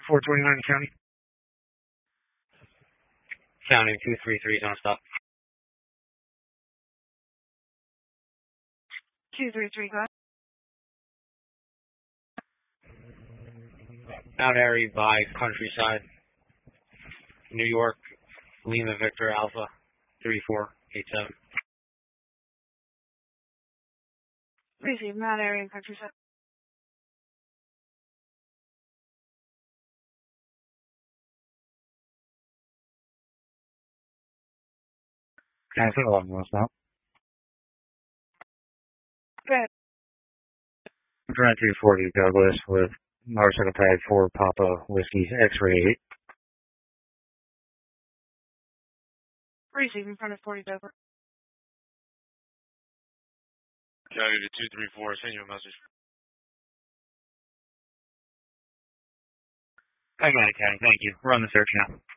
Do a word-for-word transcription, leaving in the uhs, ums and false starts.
four twenty-nine County. County two three three, don't stop. two three three, go ahead. Mount Airy by Countryside, New York, Lima Victor Alpha, three four eight seven. Receive Mount Airy and Countryside. Cancel eleven miles now. Go ahead. twenty-three forty Douglas with motorcycle tag for Papa Whiskey X-ray eight. Receive in front of forty Dover. County to two three four, send you a message. I got it, County. Thank you. We're on the search now.